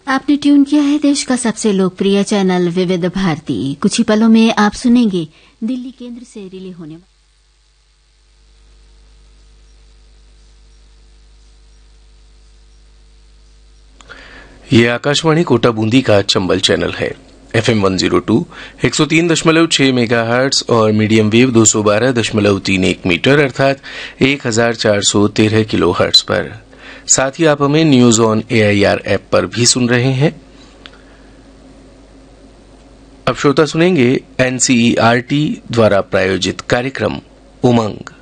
आपने ट्यून किया है देश का सबसे लोकप्रिय चैनल विविध भारती। कुछ ही पलों में आप सुनेंगे दिल्ली केंद्र से रिले होने वाला। ये आकाशवाणी कोटा बूंदी का चंबल चैनल है। FM 102 103.6 मेगाहर्ट्ज और मीडियम वेव 212.31 मीटर अर्थात 1413 किलोहर्ट्ज पर। साथ ही आप हमें न्यूज ऑन AIR ऐप पर भी सुन रहे हैं। अब श्रोता सुनेंगे NCERT द्वारा प्रायोजित कार्यक्रम उमंग।